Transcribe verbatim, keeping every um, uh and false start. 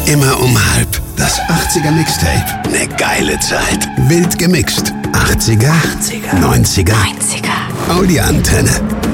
Immer um halb. Das achtziger Mixtape. Ne geile Zeit. Wild gemixt. achtziger, achtziger. neunziger. neunziger. Audi-Antenne.